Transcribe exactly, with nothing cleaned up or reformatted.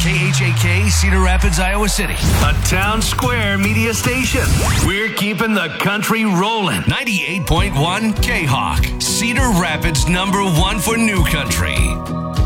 K H A K, Cedar Rapids, Iowa City. A town square media station. We're keeping the country rolling. ninety-eight point one K-Hawk, Cedar Rapids number one for new country.